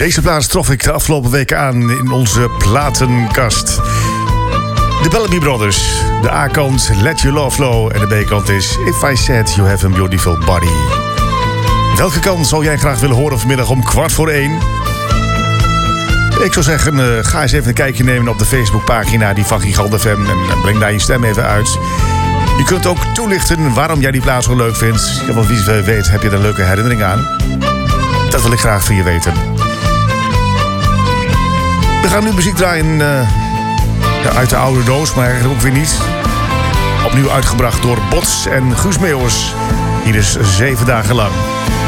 Deze plaats trof ik de afgelopen weken aan in onze platenkast. De Bellamy Brothers. De A-kant Let Your Love Flow en de B-kant is If I Said You Have a Beautiful Body. Welke kant zou jij graag willen horen vanmiddag om 1:15? Ik zou zeggen, ga eens even een kijkje nemen op de Facebookpagina die van Gigant FM en breng daar je stem even uit. Je kunt ook toelichten waarom jij die plaats zo leuk vindt. Ja, want wie weet heb je er een leuke herinnering aan. Dat wil ik graag van je weten. We gaan nu muziek draaien uit de oude doos, maar eigenlijk ook weer niet. Opnieuw uitgebracht door Bots en Guus Meeuwers. Hier is 7 dagen lang.